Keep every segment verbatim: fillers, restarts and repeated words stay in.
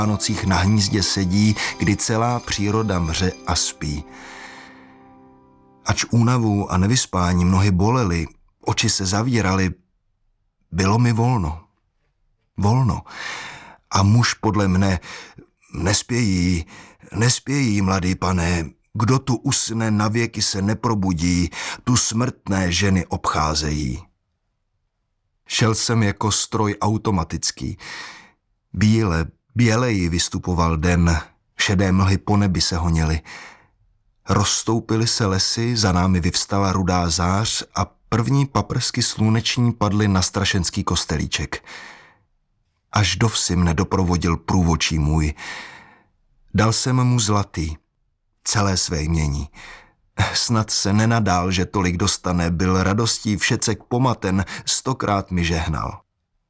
Vánocích na hnízdě sedí, kdy celá příroda mře a spí. Ač únavu a nevyspání nohy bolely, oči se zavíraly, bylo mi volno. Volno. A muž podle mne: nespějí, nespějí, mladý pane, kdo tu usne, navěky se neprobudí, tu smrtné ženy obcházejí. Šel jsem jako stroj automatický. Bíle, běleji vystupoval den, šedé mlhy po nebi se honily. Rozstoupily se lesy, za námi vyvstala rudá zář a první paprsky sluneční padly na strašenský kostelíček. Až do vsi mne doprovodil průvočí můj. Dal jsem mu zlatý, celé své jmění. Snad se nenadál, že tolik dostane, byl radostí všecek pomaten, stokrát mi žehnal.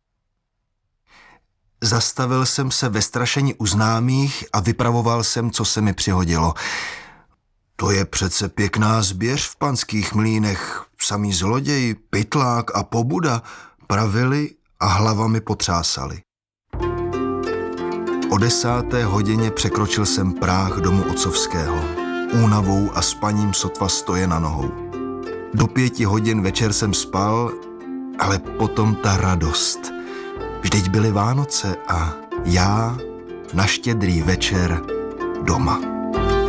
Zastavil jsem se ve strašení u známých a vypravoval jsem, co se mi přihodilo. To je přece pěkná zběř v panských mlýnech, samý zloděj, pytlák a pobuda, pravili a hlavami potřásali. O desáté hodině překročil jsem práh domu otcovského. Únavou a spaním sotva stoje na nohou. Do pěti hodin večer jsem spal, ale potom ta radost. Vždyť byly Vánoce a já na štědrý večer doma.